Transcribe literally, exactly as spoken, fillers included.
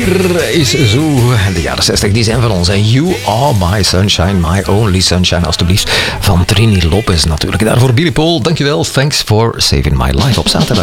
Hier is zo de jaren zestig, die zijn van ons. En You Are My Sunshine, My Only Sunshine, alstublieft. Van Trini Lopez natuurlijk. Daarvoor Billy Paul, dankjewel. Thanks for saving my life op zaterdag.